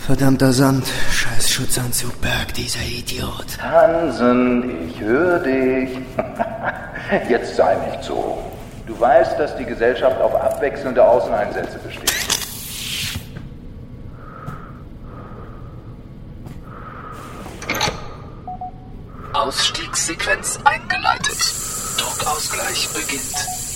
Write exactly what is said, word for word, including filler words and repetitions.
Verdammter Sand. Scheiß Schutzanzug, Berg, dieser Idiot. Hansen, ich höre dich. Jetzt sei nicht so. Du weißt, dass die Gesellschaft auf abwechselnde Außeneinsätze besteht. Ausstiegssequenz eingeleitet. Druckausgleich beginnt.